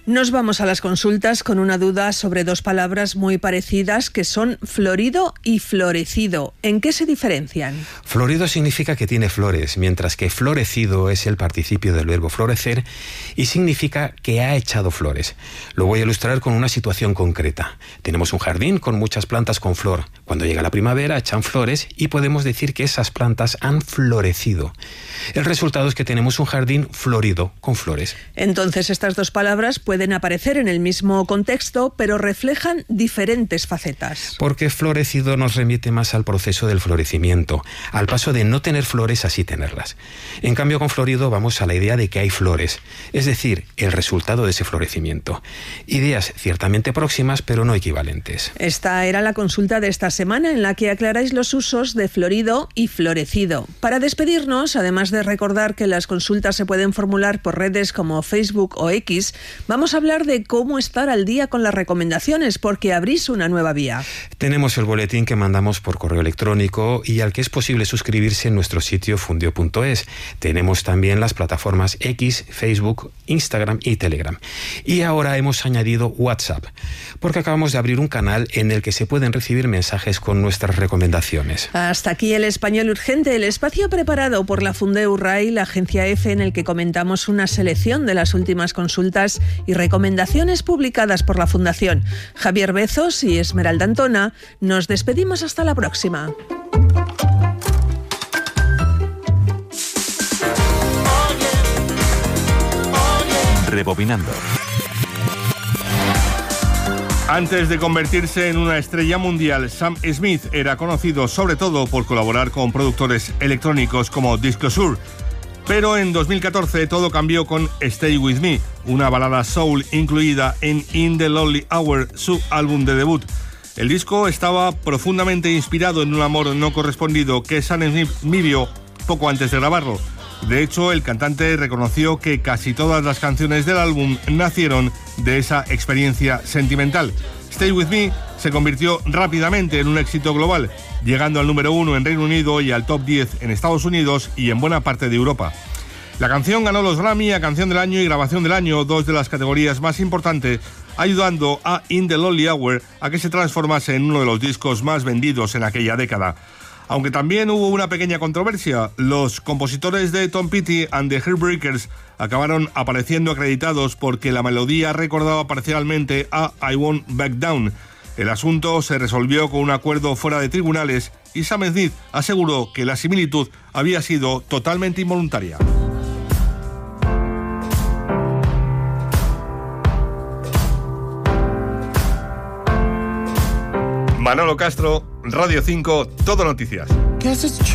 Nos vamos a las consultas con una duda sobre dos palabras muy parecidas que son florido y florecido. ¿En qué se diferencian? Florido significa que tiene flores, mientras que florecido es el participio del verbo florecer y significa que ha echado flores. Lo voy a ilustrar con una situación concreta. Tenemos un jardín con muchas plantas con flor. Cuando llega la primavera echan flores y podemos decir que esas plantas han florecido. El resultado es que tenemos un jardín florido con flores. Entonces estas dos palabras pueden aparecer en el mismo contexto, pero reflejan diferentes facetas. Porque florecido nos remite más al proceso del florecimiento, al paso de no tener flores a sí tenerlas. En cambio, con florido vamos a la idea de que hay flores, es decir, el resultado de ese florecimiento. Ideas ciertamente próximas, pero no equivalentes. Esta era la consulta de esta semana en la que aclaráis los usos de florido y florecido. Para despedirnos, además de recordar que las consultas se pueden formular por redes como Facebook o X, vamos a hablar de cómo estar al día con las recomendaciones, porque abrís una nueva vía. Tenemos el boletín que mandamos por correo electrónico y al que es posible suscribirse en nuestro sitio fundio.es. Tenemos también las plataformas X, Facebook, Instagram y Telegram. Y ahora hemos añadido WhatsApp, porque acabamos de abrir un canal en el que se pueden recibir mensajes con nuestras recomendaciones. Hasta aquí el Español Urgente, el espacio preparado por la Fundeu RAI, la agencia EFE, en el que comentamos una selección de las últimas consultas y recomendaciones publicadas por la Fundación. Javier Bezos y Esmeralda Antona, nos despedimos hasta la próxima. Rebobinando. Antes de convertirse en una estrella mundial, Sam Smith era conocido sobre todo por colaborar con productores electrónicos como Disclosure. Pero en 2014 todo cambió con Stay With Me, una balada soul incluida en In the Lonely Hour, su álbum de debut. El disco estaba profundamente inspirado en un amor no correspondido que Sam Smith vivió poco antes de grabarlo. De hecho, el cantante reconoció que casi todas las canciones del álbum nacieron de esa experiencia sentimental. Stay With Me se convirtió rápidamente en un éxito global, llegando al número 1 en Reino Unido y al top 10 en Estados Unidos y en buena parte de Europa. La canción ganó los Grammy a Canción del Año y Grabación del Año, dos de las categorías más importantes, ayudando a In the Lonely Hour a que se transformase en uno de los discos más vendidos en aquella década. Aunque también hubo una pequeña controversia, los compositores de Tom Petty and the Heartbreakers acabaron apareciendo acreditados porque la melodía recordaba parcialmente a I Won't Back Down. El asunto se resolvió con un acuerdo fuera de tribunales y Sam Smith aseguró que la similitud había sido totalmente involuntaria. Manolo Castro, Radio 5, Todo Noticias.